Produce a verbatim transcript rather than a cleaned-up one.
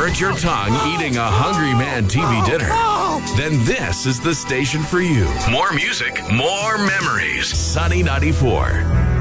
burnt your tongue eating a Hungry Man T V dinner? Then this is the station for you. More music, more memories. Sunny ninety-four.